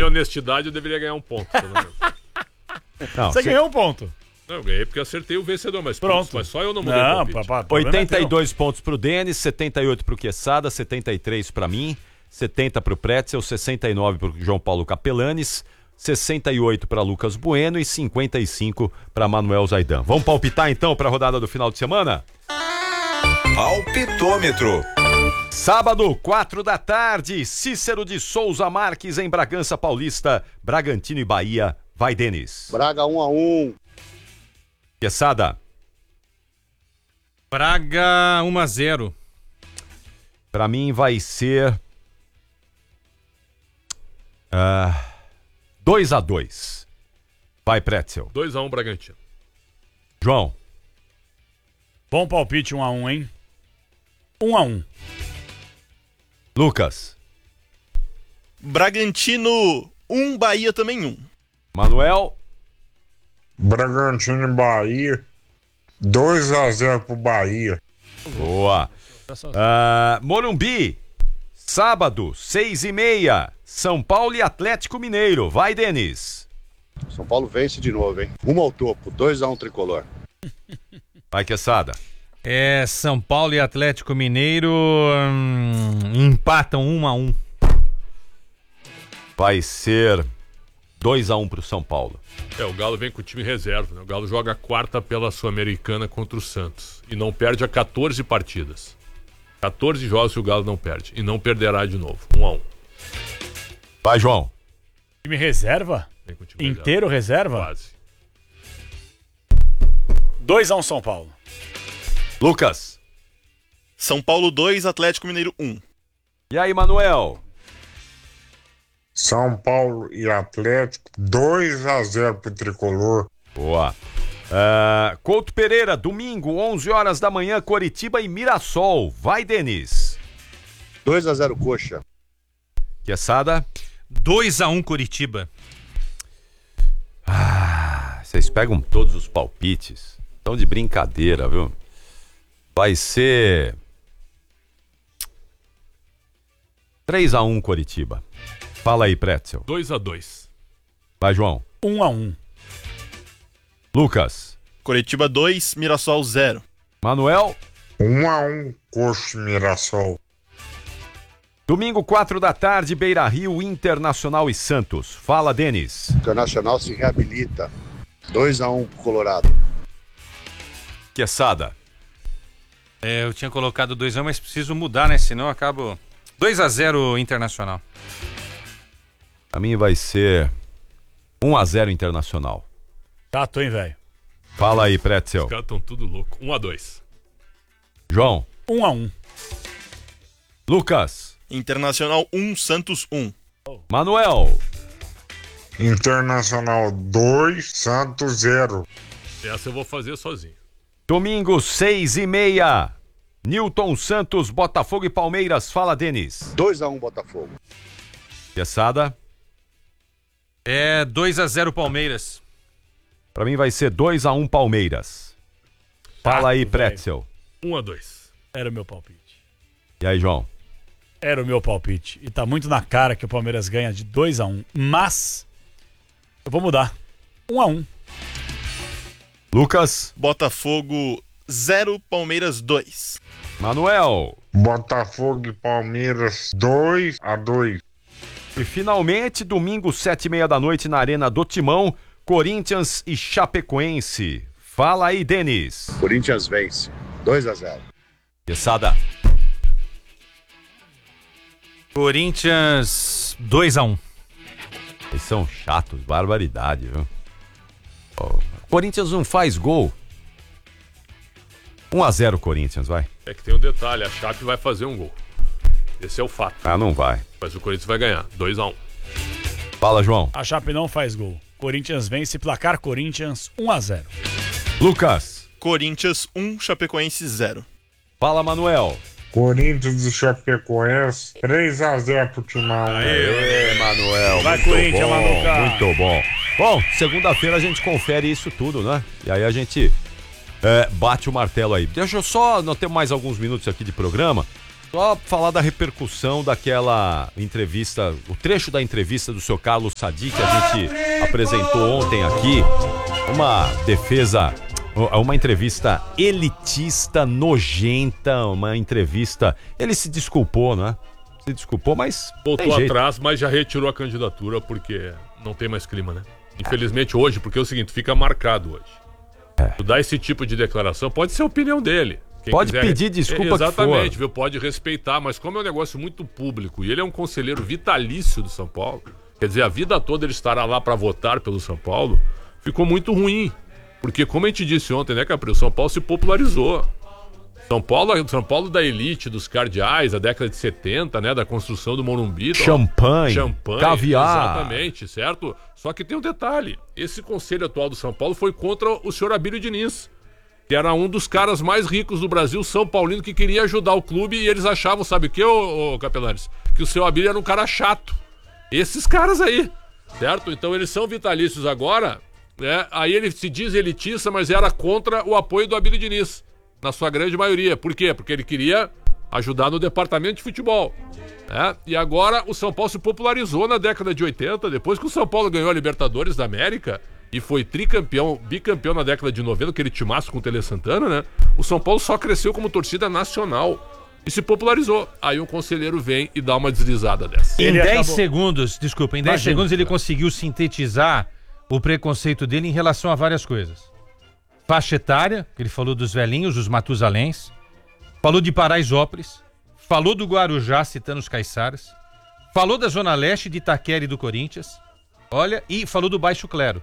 minha honestidade, eu deveria ganhar um ponto, pelo menos. Não, você ganhou um ponto. Não, eu ganhei porque acertei o vencedor, mas pronto. Mas só eu não mudei o palpite. 82 pontos pro Denis, 78 pro Quesada, 73 pra mim, 70 pro Pretzel, 69 pro João Paulo Capelanes, 68 pra Lucas Bueno e 55 pra Manuel Zaidan. Vamos palpitar então pra rodada do final de semana? Palpitômetro. Sábado, 4 da tarde, Cícero de Souza Marques em Bragança Paulista, Bragantino e Bahia. Vai, Denis. Braga 1-1. Quesada. Braga 1-0. Pra mim vai ser 2-2. Vai, Pretzel. 2-1 Bragantino. João. Bom palpite, 1-1, hein? 1-1. Lucas. Bragantino 1, Bahia também 1. Manuel. Bragantino e Bahia. 2-0 pro Bahia. Boa. Morumbi. Sábado, 6h30. São Paulo e Atlético Mineiro. Vai, Denis. São Paulo vence de novo, hein? Rumo ao topo. 2-1 tricolor. Vai, Quesada. São Paulo e Atlético Mineiro empatam 1-1. Vai ser 2-1 pro São Paulo. O Galo vem com o time reserva, né? O Galo joga a quarta pela Sul-Americana contra o Santos e não perde a 14 partidas. 14 jogos que o Galo não perde e não perderá de novo. 1-1. Vai, João. Time reserva? Vem com o time inteiro reserva? Quase. 2-1 São Paulo. Lucas. São Paulo 2, Atlético Mineiro 1. E aí, Manuel? São Paulo e Atlético, 2-0 pro tricolor. Boa. Couto Pereira, domingo, 11 horas da manhã, Coritiba e Mirassol. Vai, Denis. 2-0 Coxa. Quesada. 2-1 Coritiba. Vocês pegam todos os palpites. Estão de brincadeira, viu? Vai ser 3-1 Coritiba. Fala aí, Pretzel. 2-2. Vai, João. 1-1. Lucas. Coritiba 2, Mirassol 0. Manuel. 1-1 Coxa e Mirassol. Domingo, 4 da tarde, Beira Rio, Internacional e Santos. Fala, Denis. Internacional se reabilita. 2-1 Colorado. Quesada. Eu tinha colocado 2-1, mas preciso mudar, né? Senão eu acabo... 2-0 Internacional. A mim vai ser 1-0 Internacional. Chato, hein, velho? Fala aí, Pretzel. Os caras estão tudo louco. 1-2. João. 1-1. Lucas. Internacional 1, Santos 1. Manuel. Internacional 2, Santos 0. Essa eu vou fazer sozinho. Domingo, 6h30. Newton Santos, Botafogo e Palmeiras. Fala, Denis. 2-1 Botafogo. Quesada. 2-0 Palmeiras. Pra mim vai ser 2-1 Palmeiras. Fala aí, Pretzel. 1-2. Era o meu palpite. E aí, João? Era o meu palpite. E tá muito na cara que o Palmeiras ganha de 2-1. Mas eu vou mudar. 1-1. Lucas. Botafogo 0, Palmeiras 2. Manuel. Botafogo e Palmeiras 2-2. E finalmente, domingo, 7h30 da noite, na Arena do Timão, Corinthians e Chapecoense. Fala aí, Denis. Corinthians vence. 2-0. Quesada. Corinthians 2-1. Eles são chatos, barbaridade, viu? Corinthians não faz gol. 1-0 Corinthians, vai. É que tem um detalhe, a Chape vai fazer um gol. Esse é o fato. Não vai. Mas o Corinthians vai ganhar, 2-1. Fala, João. A Chape não faz gol. Corinthians vence, placar Corinthians 1-0. Lucas. Corinthians 1, Chapecoense 0. Fala, Manuel. Corinthians e Chapecoense 3-0 pro Timão. Aê, Manuel. Vai, muito Corinthians, bom, Manuca. muito bom. Bom, segunda-feira a gente confere isso tudo, né? E aí a gente bate o martelo aí. Deixa eu só, nós temos mais alguns minutos aqui de programa. Só falar da repercussão daquela entrevista, o trecho da entrevista do seu Carlos Sadi, que a gente apresentou ontem aqui. Uma defesa, uma entrevista elitista, nojenta, uma entrevista... Ele se desculpou, né? Se desculpou, mas voltou atrás, mas já retirou a candidatura porque não tem mais clima, né? Infelizmente hoje, porque é o seguinte, fica marcado hoje. Tu dá esse tipo de declaração, pode ser a opinião dele. Quem pode quiser, pedir desculpa. Exatamente, viu? Pode respeitar, mas como é um negócio muito público e ele é um conselheiro vitalício do São Paulo, quer dizer, a vida toda ele estará lá para votar pelo São Paulo, ficou muito ruim. Porque como a gente disse ontem, né, Capri? O São Paulo se popularizou. São Paulo da elite, dos cardeais, da década de 70, né? Da construção do Morumbi. Champanhe, caviar. Exatamente, certo? Só que tem um detalhe. Esse conselho atual do São Paulo foi contra o senhor Abílio Diniz, que era um dos caras mais ricos do Brasil, São Paulino, que queria ajudar o clube e eles achavam, sabe o que, ô Capelares? Que o seu Abílio era um cara chato. Esses caras aí, certo? Então eles são vitalícios agora, né? Aí ele se diz elitista, mas era contra o apoio do Abílio Diniz, na sua grande maioria. Por quê? Porque ele queria ajudar no departamento de futebol. Né? E agora o São Paulo se popularizou na década de 80, depois que o São Paulo ganhou a Libertadores da América e foi tricampeão, bicampeão na década de 90, aquele timaço com o Tele Santana, né? O São Paulo só cresceu como torcida nacional e se popularizou. Aí um conselheiro vem e dá uma deslizada dessa. Em 10 segundos, desculpa, em 10 segundos ele conseguiu sintetizar o preconceito dele em relação a várias coisas. Faixa etária, ele falou dos velhinhos, dos Matusaléns, falou de Paraisópolis, falou do Guarujá, citando os Caiçaras, falou da Zona Leste, de Itaquera e do Corinthians, olha, e falou do Baixo Clero.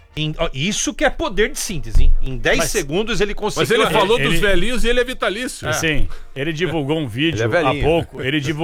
Isso que é poder de síntese, hein? Em 10 segundos ele conseguiu... Mas ele falou dos velhinhos e ele é vitalício. Sim, ele divulgou um vídeo há pouco,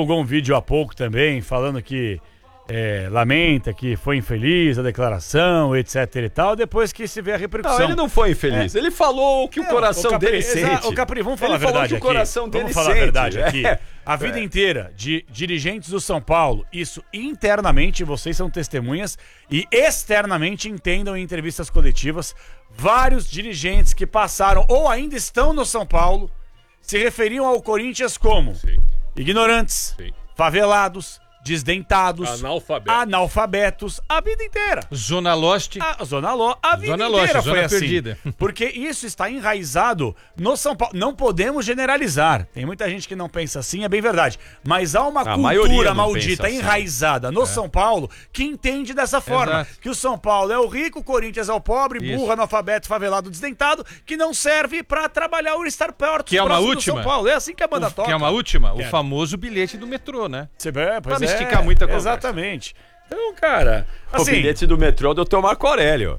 também, falando que lamenta que foi infeliz a declaração, etc e tal, depois que se vê a repercussão. Não, ele não foi infeliz. Ele falou o que o coração dele sente. Ô Capri, vamos falar a verdade aqui. Vamos falar a verdade aqui. A vida inteira de dirigentes do São Paulo, isso internamente, vocês são testemunhas, e externamente entendam em entrevistas coletivas, vários dirigentes que passaram ou ainda estão no São Paulo se referiam ao Corinthians como ignorantes, favelados, desdentados, analfabetos a vida inteira. Zona Leste. A vida inteira foi assim. Perdida. Porque isso está enraizado no São Paulo. Não podemos generalizar. Tem muita gente que não pensa assim, é bem verdade. Mas há uma cultura maldita enraizada no São Paulo que entende dessa forma. Exato. Que o São Paulo é o rico, o Corinthians é o pobre, burro, analfabeto, favelado, desdentado, que não serve pra trabalhar ou estar perto do São Paulo. É assim que a banda toca. Que é uma última? O famoso bilhete do metrô, né? Pois esticar muita conversa. Exatamente. Então, cara, assim, o bilhete do metrô é o Dr. Marco Aurélio.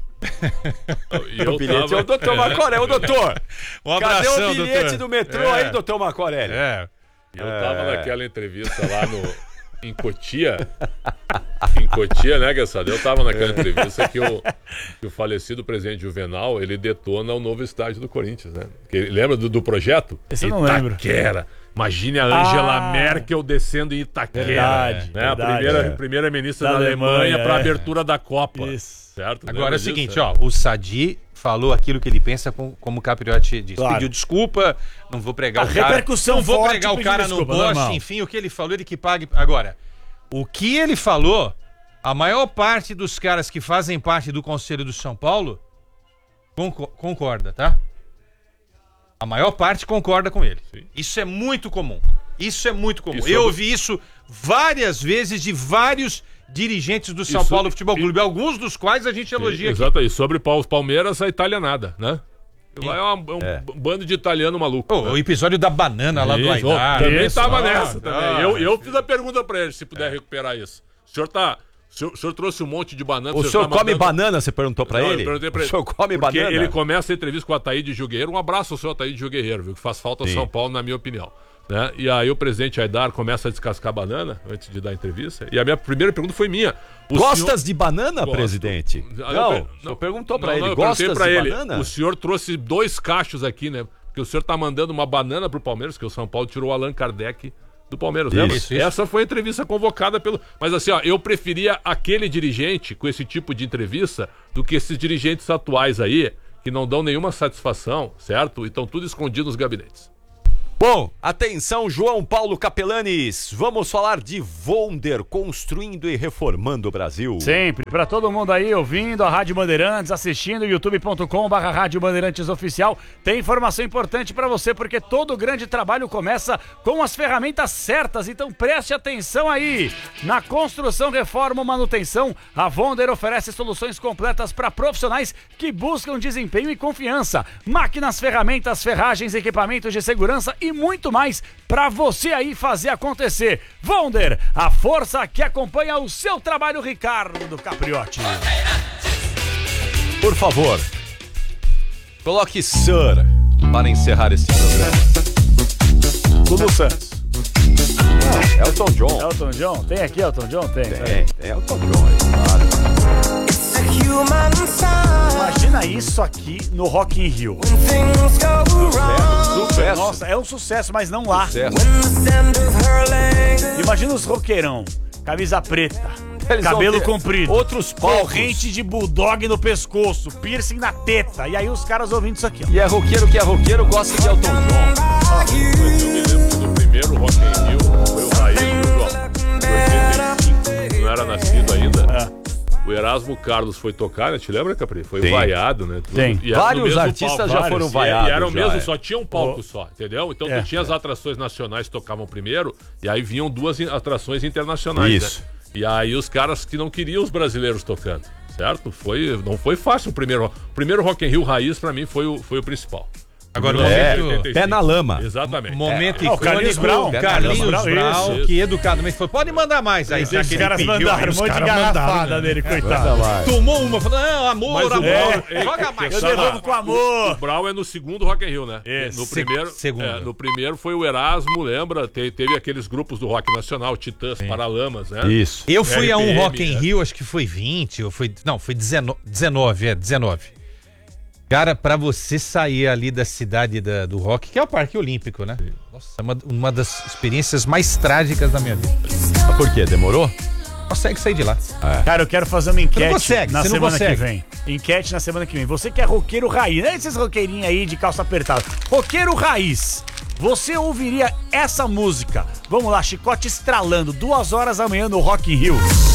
O bilhete é o Dr. Marco Aurélio. Ô, doutor, cadê o bilhete do metrô aí, Dr. Marco Aurélio? Eu tava naquela entrevista lá em Cotia. Em Cotia, né, Gassado? Eu tava naquela entrevista que o falecido presidente Juvenal, ele detona o novo estádio do Corinthians, né? Lembra do projeto? Esse eu não lembro. Itaquera. Imagine a Angela Merkel descendo em Itaquera. Verdade, né? A primeira ministra da Alemanha para a abertura da Copa. Isso. Certo? Agora é o seguinte, o Sadi falou aquilo que ele pensa, como o Capriotti disse. Claro. Pediu desculpa, não vou pregar o cara. Repercussão não vou pregar o cara no poste, enfim, o que ele falou, ele que pague. Agora, o que ele falou, a maior parte dos caras que fazem parte do Conselho do São Paulo concorda, tá? A maior parte concorda com ele. Sim. Isso é muito comum. Eu ouvi isso várias vezes de vários dirigentes do São Paulo Futebol Clube, alguns dos quais a gente elogia aqui. Exato, e sobre o Palmeiras, a italianada, né? Lá é um bando de italiano maluco. O episódio da banana lá do Aidar. Também estava nessa. Também. Eu fiz a pergunta para ele, se puder recuperar isso. O senhor trouxe um monte de banana. O senhor come banana, você perguntou pra ele? Eu perguntei pra ele. O senhor come porque banana? Ele começa a entrevista com o Ataíde Gil Guerreiro. Um abraço ao senhor Ataíde Gil Guerreiro, viu? Que faz falta ao São Paulo, na minha opinião. Né? E aí o presidente Aidar começa a descascar banana antes de dar a entrevista. E a minha primeira pergunta foi minha. Gostas de banana, presidente? Não, o senhor perguntou pra ele. Gostas de banana? O senhor trouxe 2 cachos aqui, né? Porque o senhor tá mandando uma banana pro Palmeiras, que o São Paulo tirou o Allan Kardec do Palmeiras, lembra? Isso. Essa foi a entrevista convocada pelo... Mas assim, eu preferia aquele dirigente com esse tipo de entrevista do que esses dirigentes atuais aí, que não dão nenhuma satisfação, certo? E estão tudo escondidos nos gabinetes. Bom, atenção, João Paulo Capelanes. Vamos falar de Wonder, construindo e reformando o Brasil. Sempre, para todo mundo aí ouvindo a Rádio Bandeirantes, assistindo youtube.com/Rádio Bandeirantes Oficial. Tem informação importante para você, porque todo grande trabalho começa com as ferramentas certas, então preste atenção aí. Na construção, reforma ou manutenção, a Wonder oferece soluções completas para profissionais que buscam desempenho e confiança. Máquinas, ferramentas, ferragens, equipamentos de segurança e muito mais para você aí fazer acontecer. Wonder, a força que acompanha o seu trabalho, Ricardo Capriotti. Por favor, coloque Sir para encerrar esse programa. Lulu Santos. Elton John. Elton John? Tem aqui Elton John? Tem Elton John, claro. Imagina isso aqui no Rock in Rio. Sucesso. Nossa, é um sucesso, mas não lá. Sucesso. Imagina os roqueirão, camisa preta, Eles cabelo vão ter comprido, outros palcos. corrente de bulldog no pescoço, piercing na teta. E aí os caras ouvindo isso aqui, ó. E é roqueiro que é roqueiro, gosta de Elton John. Eu me lembro que no primeiro Rock in Rio foi o Raiz e o João. Em 85, não era nascido ainda. O Erasmo Carlos foi tocar, né? Te lembra, Capri? Foi Sim. vaiado, né? Tudo. Sim. E era no Vários mesmo artistas palco. já foram vaiados. E era o já, mesmo, é. só tinha um palco só, entendeu? Então tu tinha as atrações nacionais que tocavam primeiro, e aí vinham duas atrações internacionais, Isso. né? E aí os caras que não queriam os brasileiros tocando, certo? Não foi fácil o primeiro Rock in Rio raiz, pra mim, foi o principal. Agora, Pé na lama. Exatamente. Momento o Carlinhos Brown. Carlinhos Carlinhos Brown, Brown, que educadamente falou, pode mandar mais. Aí Os caras mandaram um monte de garrafada dele, coitado. tomou uma, falou, não, amor, Mas o amor, Brown- joga mais. Eu devolvo com amor. O Brown é no segundo Rock in Rio, né? Isso. No primeiro, Segundo. no primeiro foi o Erasmo, lembra? Teve aqueles grupos do rock nacional, Titãs, Paralamas, né? Isso. Eu fui a um RPM, Rock in Rio, acho que foi 20, ou foi 19. Cara, pra você sair ali da cidade do rock, que é o Parque Olímpico, né? Nossa, é uma das experiências mais trágicas da minha vida. Mas por quê? Demorou? Consegue sair de lá. Cara, eu quero fazer uma enquete consegue, na você não semana que consegue. vem. Enquete na semana que vem. Você que é roqueiro raiz, não é esses roqueirinhos aí de calça apertada. Roqueiro raiz. Você ouviria essa música? Vamos lá, Chicote estralando, 2 horas da manhã no Rock in Rio.